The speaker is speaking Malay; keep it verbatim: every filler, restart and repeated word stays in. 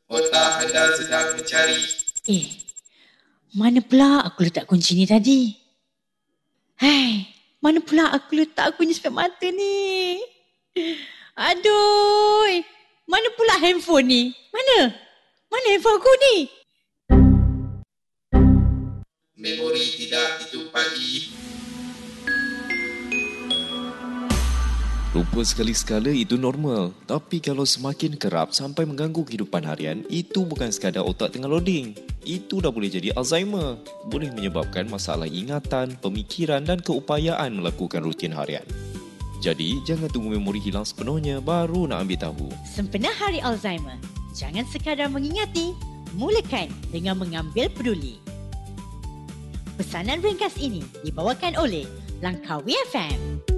Otak anda sedang mencari. Eh, mana pula aku letak kunci ni tadi? Hai, mana pula aku letak kunci sepet mata ni? Aduh, mana pula handphone ni? Mana? Mana handphone aku ni? Memori tidak dijumpai. Lupa sekali-sekala itu normal. Tapi kalau semakin kerap sampai mengganggu kehidupan harian, itu bukan sekadar otak tengah loading. Itu dah boleh jadi Alzheimer. Boleh menyebabkan masalah ingatan, pemikiran dan keupayaan melakukan rutin harian. Jadi, jangan tunggu memori hilang sepenuhnya baru nak ambil tahu. Sempena Hari Alzheimer, jangan sekadar mengingati, mulakan dengan mengambil peduli. Pesanan ringkas ini dibawakan oleh Langkawi F M.